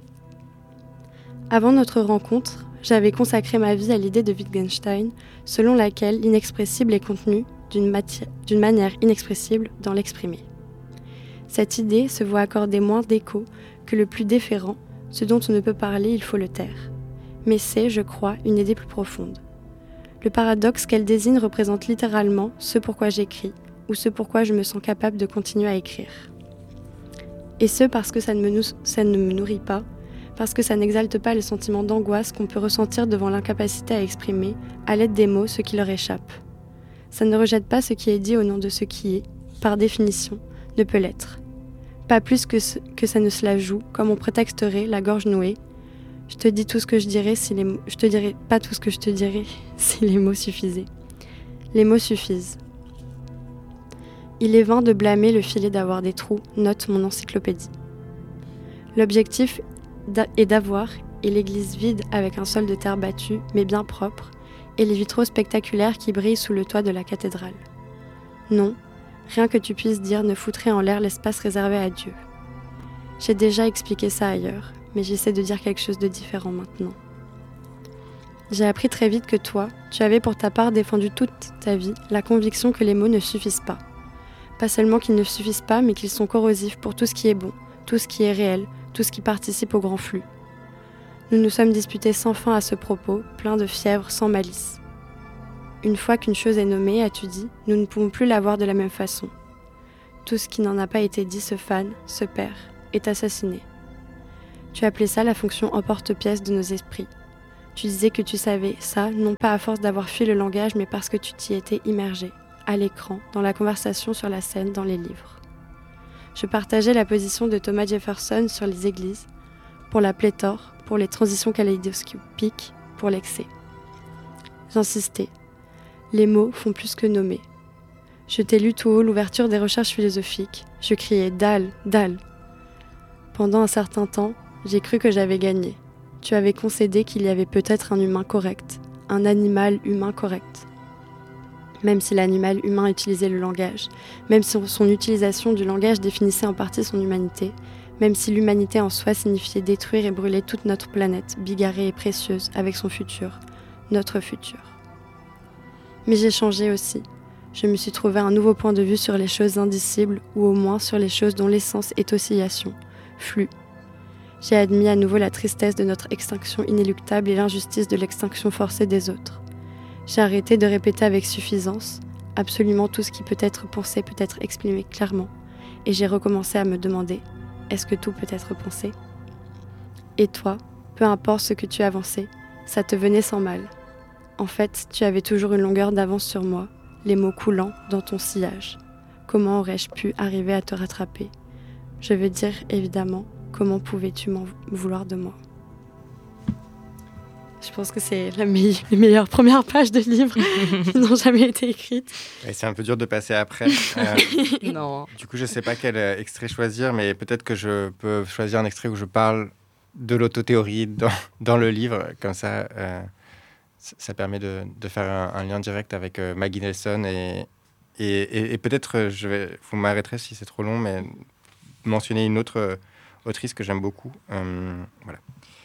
Avant notre rencontre, j'avais consacré ma vie à l'idée de Wittgenstein, selon laquelle l'inexpressible est contenu d'une manière inexpressible dans l'exprimé. Cette idée se voit accorder moins d'écho que le plus déférent, ce dont on ne peut parler, il faut le taire. Mais c'est, je crois, une idée plus profonde. Le paradoxe qu'elle désigne représente littéralement ce pourquoi j'écris, ou ce pourquoi je me sens capable de continuer à écrire. Et ce parce que ça ne me nourrit pas, parce que ça n'exalte pas le sentiment d'angoisse qu'on peut ressentir devant l'incapacité à exprimer, à l'aide des mots, ce qui leur échappe. Ça ne rejette pas ce qui est dit au nom de ce qui est, par définition, ne peut l'être. Pas plus que ça ne se la joue, comme on prétexterait, la gorge nouée. Je te dis tout ce que je dirais je te dirais pas tout ce que je te dirais si les mots suffisaient. Les mots suffisent. Il est vain de blâmer le filet d'avoir des trous, note mon encyclopédie. L'objectif est d'avoir, et l'église vide avec un sol de terre battue, mais bien propre, et les vitraux spectaculaires qui brillent sous le toit de la cathédrale. Non, rien que tu puisses dire ne foutrait en l'air l'espace réservé à Dieu. J'ai déjà expliqué ça ailleurs, mais j'essaie de dire quelque chose de différent maintenant. J'ai appris très vite que toi, tu avais pour ta part défendu toute ta vie la conviction que les mots ne suffisent pas. Pas seulement qu'ils ne suffisent pas, mais qu'ils sont corrosifs pour tout ce qui est bon, tout ce qui est réel, tout ce qui participe au grand flux. Nous nous sommes disputés sans fin à ce propos, pleins de fièvre, sans malice. Une fois qu'une chose est nommée, as-tu dit, nous ne pouvons plus la voir de la même façon. Tout ce qui n'en a pas été dit se fane, se perd, est assassiné. Tu appelais ça la fonction emporte-pièce de nos esprits. Tu disais que tu savais ça, non pas à force d'avoir fui le langage, mais parce que tu t'y étais immergé, à l'écran, dans la conversation, sur la scène, dans les livres. Je partageais la position de Thomas Jefferson sur les églises, pour la pléthore, pour les transitions kaléidoscopiques, pour l'excès. J'insistais. Les mots font plus que nommer. Je t'ai lu tout haut l'ouverture des recherches philosophiques. Je criais « Dalle, dalle !» Pendant un certain temps, j'ai cru que j'avais gagné. Tu avais concédé qu'il y avait peut-être un humain correct, un animal humain correct. Même si l'animal humain utilisait le langage, même si son utilisation du langage définissait en partie son humanité, même si l'humanité en soi signifiait détruire et brûler toute notre planète, bigarrée et précieuse, avec son futur, notre futur. Mais j'ai changé aussi. Je me suis trouvé un nouveau point de vue sur les choses indicibles, ou au moins sur les choses dont l'essence est oscillation, flux. J'ai admis à nouveau la tristesse de notre extinction inéluctable et l'injustice de l'extinction forcée des autres. J'ai arrêté de répéter avec suffisance, absolument tout ce qui peut être pensé peut être exprimé clairement, et j'ai recommencé à me demander, est-ce que tout peut être pensé ? Et toi, peu importe ce que tu avançais, ça te venait sans mal. En fait, tu avais toujours une longueur d'avance sur moi, les mots coulant dans ton sillage. Comment aurais-je pu arriver à te rattraper ? Je veux dire, évidemment, comment pouvais-tu m'en vouloir de moi ? Je pense que c'est les meilleures premières pages de livres qui n'ont jamais été écrites. Et c'est un peu dur de passer après. Non. Du coup, je ne sais pas quel extrait choisir, mais peut-être que je peux choisir un extrait où je parle de l'autothéorie dans le livre. Comme ça, ça permet de faire un lien direct avec Maggie Nelson. Et peut-être, vous m'arrêterez si c'est trop long, mais mentionner une autre autrice que j'aime beaucoup. Voilà.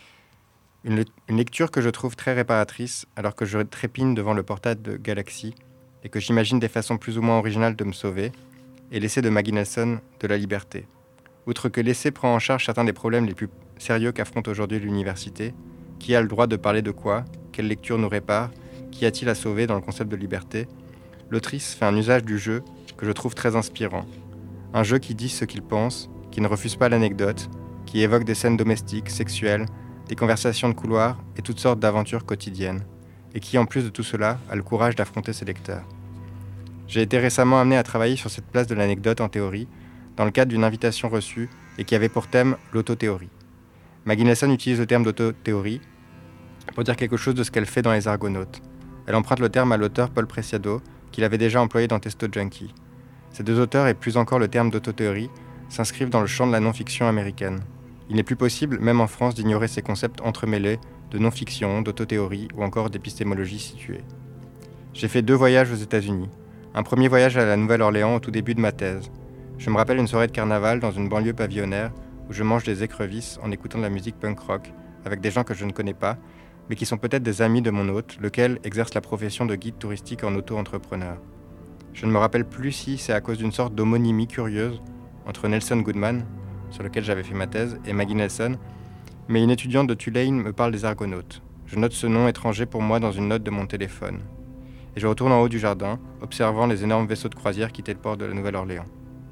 Une lecture que je trouve très réparatrice, alors que je trépigne devant le portail de Galaxy et que j'imagine des façons plus ou moins originales de me sauver, est l'essai de Maggie Nelson de la liberté. Outre que l'essai prend en charge certains des problèmes les plus sérieux qu'affronte aujourd'hui l'université, qui a le droit de parler de quoi, quelle lecture nous répare, qu'y a-t-il à sauver dans le concept de liberté, l'autrice fait un usage du jeu que je trouve très inspirant. Un jeu qui dit ce qu'il pense, qui ne refuse pas l'anecdote, qui évoque des scènes domestiques, sexuelles, des conversations de couloir et toutes sortes d'aventures quotidiennes, et qui, en plus de tout cela, a le courage d'affronter ses lecteurs. J'ai été récemment amené à travailler sur cette place de l'anecdote en théorie, dans le cadre d'une invitation reçue et qui avait pour thème l'autothéorie. Maggie Nelson utilise le terme d'autothéorie pour dire quelque chose de ce qu'elle fait dans Les Argonautes. Elle emprunte le terme à l'auteur Paul Preciado, qu'il avait déjà employé dans Testo Junkie. Ces deux auteurs, et plus encore le terme d'autothéorie, s'inscrivent dans le champ de la non-fiction américaine. Il n'est plus possible, même en France, d'ignorer ces concepts entremêlés de non-fiction, d'autothéorie ou encore d'épistémologie située. J'ai fait 2 voyages aux États-Unis. Un premier voyage à la Nouvelle-Orléans au tout début de ma thèse. Je me rappelle une soirée de carnaval dans une banlieue pavillonnaire où je mange des écrevisses en écoutant de la musique punk rock avec des gens que je ne connais pas, mais qui sont peut-être des amis de mon hôte, lequel exerce la profession de guide touristique en auto-entrepreneur. Je ne me rappelle plus si c'est à cause d'une sorte d'homonymie curieuse entre Nelson Goodman, sur lequel j'avais fait ma thèse, et Maggie Nelson, mais une étudiante de Tulane me parle des Argonautes. Je note ce nom étranger pour moi dans une note de mon téléphone. Et je retourne en haut du jardin, observant les énormes vaisseaux de croisière quitter le port de la Nouvelle-Orléans.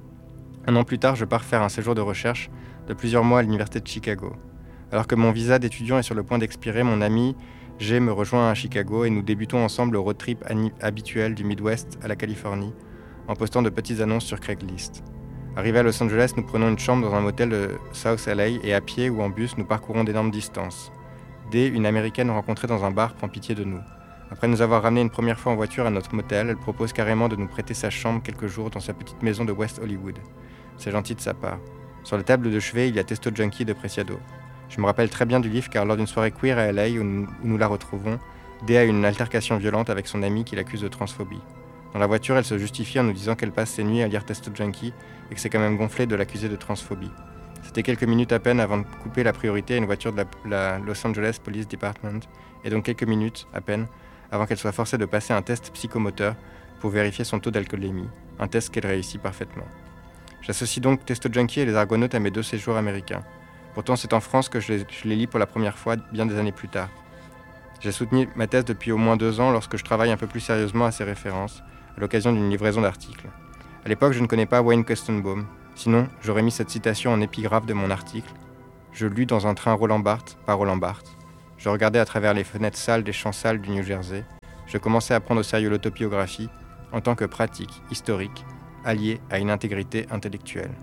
1 an plus tard, je pars faire un séjour de recherche de plusieurs mois à l'université de Chicago. Alors que mon visa d'étudiant est sur le point d'expirer, mon ami G me rejoint à Chicago et nous débutons ensemble le road trip habituel du Midwest à la Californie, en postant de petites annonces sur Craigslist. Arrivé à Los Angeles, nous prenons une chambre dans un motel de South LA et à pied ou en bus, nous parcourons d'énormes distances. D, une américaine rencontrée dans un bar, prend pitié de nous. Après nous avoir ramené une première fois en voiture à notre motel, elle propose carrément de nous prêter sa chambre quelques jours dans sa petite maison de West Hollywood. C'est gentil de sa part. Sur la table de chevet, il y a Testo Junkie de Preciado. Je me rappelle très bien du livre car lors d'une soirée queer à LA où nous la retrouvons, D a une altercation violente avec son ami qui l'accuse de transphobie. Dans la voiture, elle se justifie en nous disant qu'elle passe ses nuits à lire Testo Junkie et que c'est quand même gonflé de l'accuser de transphobie. C'était quelques minutes à peine avant de couper la priorité à une voiture de la Los Angeles Police Department, et donc quelques minutes à peine avant qu'elle soit forcée de passer un test psychomoteur pour vérifier son taux d'alcoolémie, un test qu'elle réussit parfaitement. J'associe donc Testo Junkie et les Argonautes à mes 2 séjours américains. Pourtant, c'est en France que je les lis pour la première fois, bien des années plus tard. J'ai soutenu ma thèse depuis au moins 2 ans lorsque je travaille un peu plus sérieusement à ces références, à l'occasion d'une livraison d'articles. À l'époque, je ne connais pas Wayne Koestenbaum. Sinon, j'aurais mis cette citation en épigraphe de mon article. Je lus dans un train Roland Barthes par Roland Barthes. Je regardais à travers les fenêtres sales des champs sales du New Jersey. Je commençais à prendre au sérieux l'autobiographie en tant que pratique historique, alliée à une intégrité intellectuelle.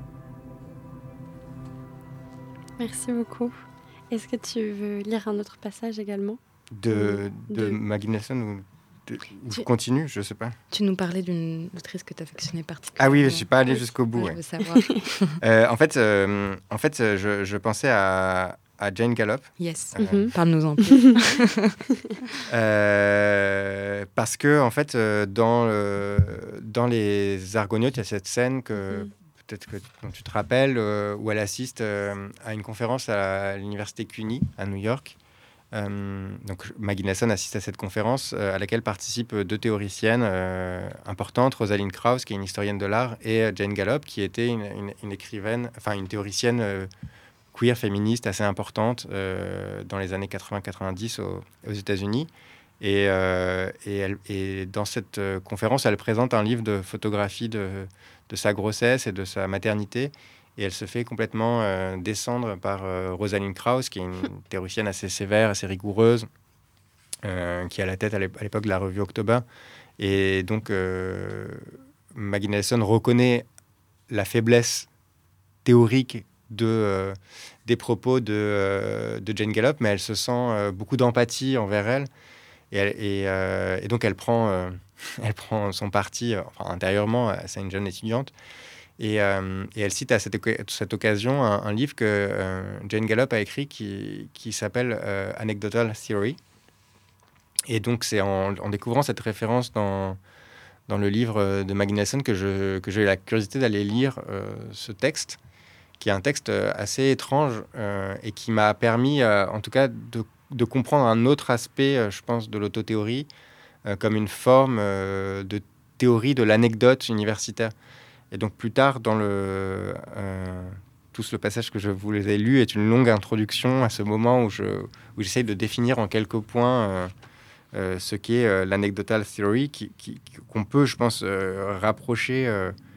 Merci beaucoup. Est-ce que tu veux lire un autre passage également ? De Maggie Nelson ou je continue, je sais pas. Tu nous parlais d'une autrice que tu affectionnais particulièrement. Ah oui, je suis pas allé jusqu'au bout. Je ouais. veux savoir. En fait, je pensais à Jane Gallop. Yes. Parle-nous en plus. Parce que en fait, dans les Argonautes, il y a cette scène que peut-être dont tu te rappelles, où elle assiste à une conférence à l'université CUNY à New York. Donc Maggie Nelson assiste à cette conférence à laquelle participent 2 théoriciennes importantes, Rosalind Krauss qui est une historienne de l'art et Jane Gallop qui était une écrivaine, enfin une théoricienne queer féministe assez importante dans les années 80-90 aux États-Unis et dans cette conférence elle présente un livre de photographie de sa grossesse et de sa maternité. Et elle se fait complètement descendre par Rosalind Krauss, qui est une théoricienne assez sévère, assez rigoureuse, qui est à la tête à l'époque de la revue October. Et donc, Maggie Nelson reconnaît la faiblesse théorique des propos de Jane Gallop, mais elle se sent beaucoup d'empathie envers elle. Et donc, elle prend son parti intérieurement. C'est une jeune étudiante. Et elle cite à cette occasion un livre que Jane Gallop a écrit qui s'appelle Anecdotal Theory. Et donc, c'est en découvrant cette référence dans le livre de Maggie Nelson que j'ai eu la curiosité d'aller lire ce texte, qui est un texte assez étrange et qui m'a permis, en tout cas, de comprendre un autre aspect, je pense, de l'autothéorie, comme une forme de théorie de l'anecdote universitaire. Et donc plus tard, dans tout le passage que je vous ai lu est une longue introduction à ce moment où j'essaye de définir en quelques points ce qu'est l'anecdotal theory, qu'on peut, je pense, rapprocher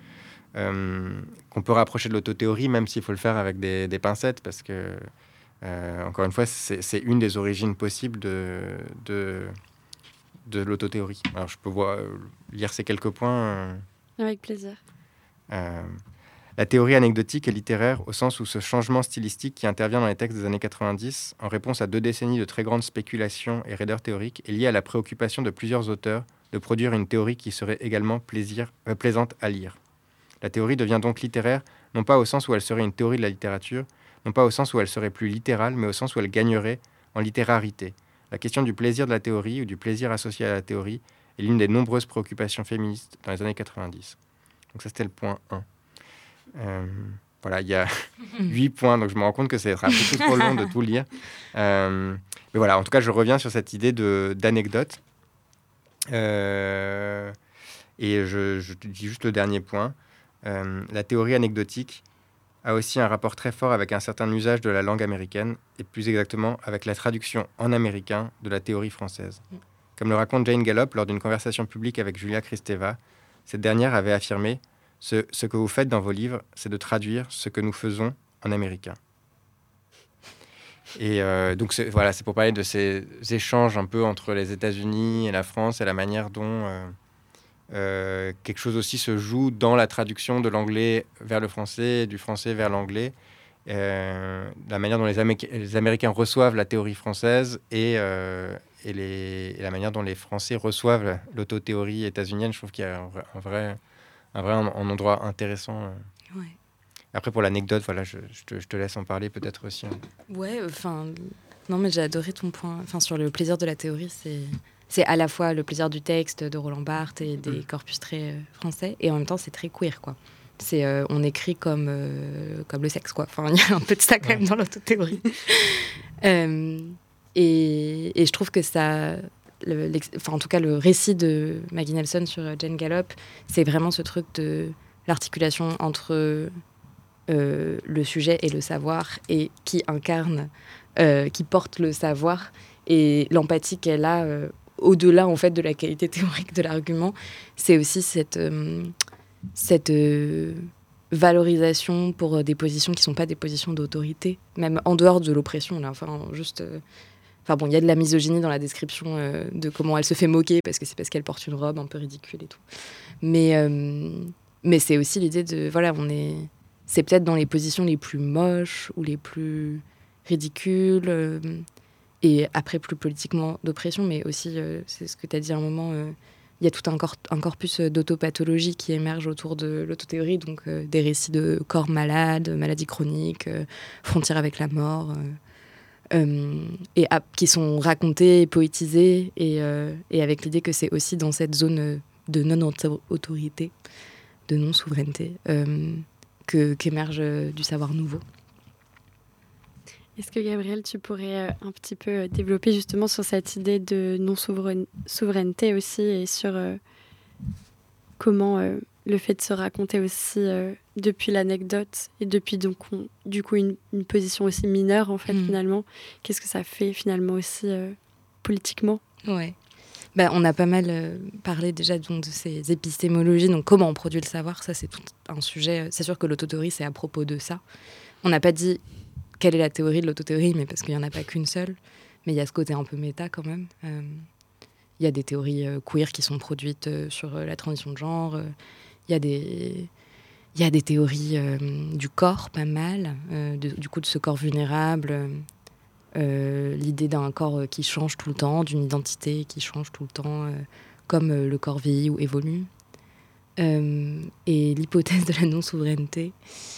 de l'autothéorie, même s'il faut le faire avec des pincettes, parce que, encore une fois, c'est une des origines possibles de l'autothéorie. Alors je peux lire ces quelques points. Avec plaisir. La théorie anecdotique est littéraire au sens où ce changement stylistique qui intervient dans les textes des années 90 en réponse à 2 décennies de très grande spéculation et raideur théorique est lié à la préoccupation de plusieurs auteurs de produire une théorie qui serait également plaisante à lire. La théorie devient donc littéraire, non pas au sens où elle serait une théorie de la littérature, non pas au sens où elle serait plus littérale, mais au sens où elle gagnerait en littérarité. La question du plaisir de la théorie ou du plaisir associé à la théorie est l'une des nombreuses préoccupations féministes dans les années 90. Donc ça, c'était le point 1. Voilà, il y a 8 points, donc je me rends compte que c'est beaucoup trop long de tout lire. Mais voilà, en tout cas, je reviens sur cette idée d'anecdote. Et je te dis juste le dernier point. La théorie anecdotique a aussi un rapport très fort avec un certain usage de la langue américaine, et plus exactement avec la traduction en américain de la théorie française. Comme le raconte Jane Gallop lors d'une conversation publique avec Julia Kristeva, cette dernière avait affirmé « Ce que vous faites dans vos livres, c'est de traduire ce que nous faisons en américain. » Et donc, c'est pour parler de ces échanges un peu entre les États-Unis et la France et la manière dont quelque chose aussi se joue dans la traduction de l'anglais vers le français, du français vers l'anglais. La manière dont les Américains reçoivent la théorie française et la manière dont les Français reçoivent l'autothéorie états-unienne, je trouve qu'il y a un endroit intéressant. Ouais. Après, pour l'anecdote, voilà, je te laisse en parler peut-être aussi. Ouais, non, mais j'ai adoré ton point. Sur le plaisir de la théorie, c'est à la fois le plaisir du texte de Roland Barthes et des corpus très français, et en même temps, c'est très queer, quoi. On écrit comme le sexe, quoi. Il y a un peu de ça quand même dans l'autothéorie. Et je trouve que ça en tout cas le récit de Maggie Nelson sur Jane Gallop, c'est vraiment ce truc de l'articulation entre le sujet et le savoir, et qui incarne, qui porte le savoir, et l'empathie qu'elle a au-delà en fait de la qualité théorique de l'argument. C'est aussi cette valorisation pour des positions qui sont pas des positions d'autorité, même en dehors de l'oppression. Là, il y a de la misogynie dans la description de comment elle se fait moquer parce qu'elle porte une robe un peu ridicule et tout. Mais c'est aussi l'idée de c'est peut-être dans les positions les plus moches ou les plus ridicules, et après plus politiquement d'oppression, mais aussi, c'est ce que tu as dit à un moment, il y a tout un corpus d'autopathologie qui émerge autour de l'autothéorie, donc des récits de corps malades, maladies chroniques, frontières avec la mort, qui sont racontés, poétisés, et avec l'idée que c'est aussi dans cette zone de non-autorité, de non-souveraineté, qu'émerge du savoir nouveau. Est-ce que, Gabriel, tu pourrais un petit peu développer justement sur cette idée de non-souveraineté aussi, et sur comment le fait de se raconter aussi depuis l'anecdote, et depuis donc, du coup une position aussi mineure en fait, finalement, qu'est-ce que ça fait finalement aussi politiquement ? Ouais. On a pas mal parlé déjà donc, de ces épistémologies, donc comment on produit le savoir, ça c'est tout un sujet. C'est sûr que l'autothéorie, c'est à propos de ça. On n'a pas dit quelle est la théorie de l'autothéorie, mais parce qu'il n'y en a pas qu'une seule. Mais il y a ce côté un peu méta quand même. Il y a des théories queer qui sont produites sur la transition de genre. Il y a des théories du corps, pas mal, du coup de ce corps vulnérable. L'idée d'un corps qui change tout le temps, d'une identité qui change tout le temps, comme le corps vieillit ou évolue. Et l'hypothèse de la non-souveraineté,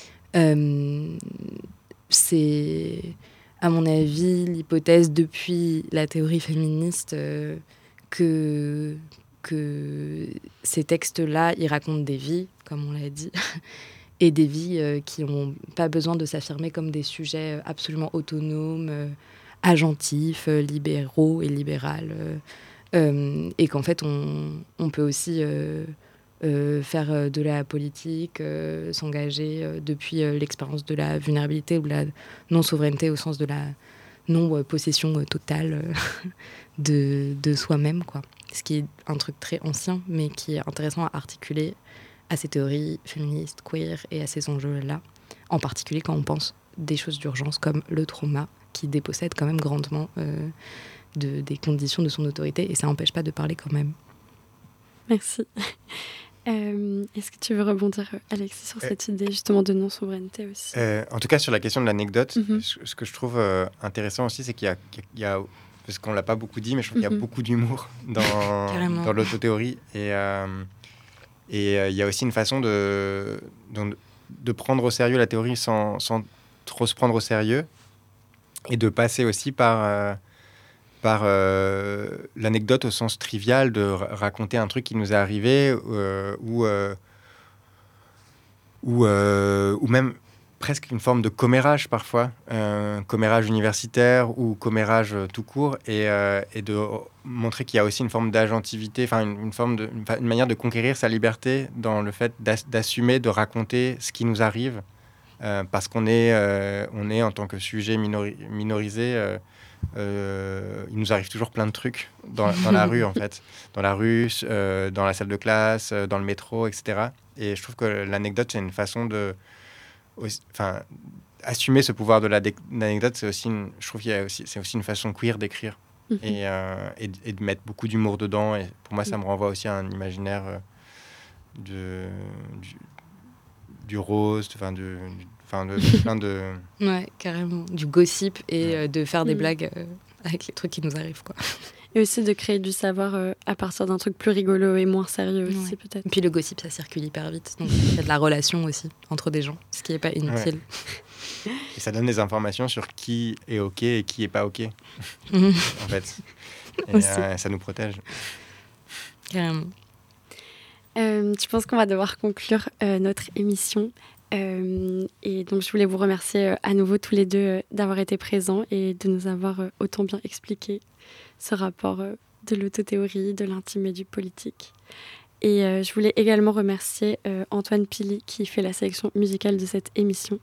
c'est, à mon avis, l'hypothèse depuis la théorie féministe que ces textes-là, ils racontent des vies, comme on l'a dit, et des vies qui n'ont pas besoin de s'affirmer comme des sujets absolument autonomes, agentifs, libéraux et libérales, et qu'en fait, on peut aussi faire de la politique, s'engager depuis l'expérience de la vulnérabilité ou de la non-souveraineté au sens de la non-possession totale de soi-même, quoi. Ce qui est un truc très ancien, mais qui est intéressant à articuler à ces théories féministes, queer, et à ces enjeux-là, en particulier quand on pense des choses d'urgence comme le trauma, qui dépossède quand même grandement des conditions de son autorité, et ça n'empêche pas de parler quand même. Merci. Est-ce que tu veux rebondir, Alexis, sur cette idée justement de non-souveraineté aussi ? En tout cas, sur la question de l'anecdote, ce que je trouve intéressant aussi, c'est qu'il y a parce qu'on ne l'a pas beaucoup dit, mais je trouve qu'il y a beaucoup d'humour dans l'autothéorie. Et il y a aussi une façon de prendre au sérieux la théorie sans trop se prendre au sérieux, et de passer aussi par l'anecdote au sens trivial, de raconter un truc qui nous est arrivé, ou même presque une forme de commérage parfois, commérage universitaire ou commérage tout court, et de montrer qu'il y a aussi une forme d'agentivité, une manière de conquérir sa liberté dans le fait d'assumer, de raconter ce qui nous arrive, parce qu'on est en tant que sujet minorisé. Il nous arrive toujours plein de trucs dans la rue, en fait. Dans la rue, dans la salle de classe, dans le métro, etc. Et je trouve que l'anecdote, c'est une façon de... assumer ce pouvoir de l'anecdote, c'est aussi c'est aussi une façon queer d'écrire. Et de mettre beaucoup d'humour dedans. Et pour moi, ça me renvoie aussi à un imaginaire du rose, de plein de... Ouais, carrément. Du gossip et de faire des blagues avec les trucs qui nous arrivent, quoi. Et aussi de créer du savoir à partir d'un truc plus rigolo et moins sérieux aussi, peut-être. Et puis le gossip, ça circule hyper vite. Donc il y a de la relation aussi entre des gens, ce qui n'est pas inutile. Ouais. Et ça donne des informations sur qui est OK et qui n'est pas OK, en fait. Et ça nous protège. Carrément. Je pense qu'on va devoir conclure notre émission. Et donc, je voulais vous remercier à nouveau tous les deux d'avoir été présents et de nous avoir autant bien expliqué ce rapport de l'autothéorie, de l'intime et du politique. Et je voulais également remercier Antoine Pili qui fait la sélection musicale de cette émission.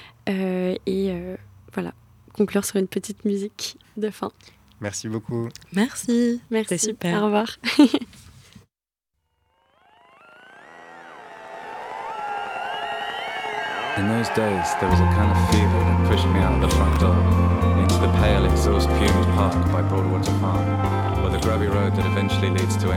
Voilà, conclure sur une petite musique de fin. Merci beaucoup. Merci. Merci. C'était super. Au revoir. In those days, there was a kind of fever that pushed me out the front door into the pale exhaust fumes park by Broadwater Farm, or the grubby road that eventually leads to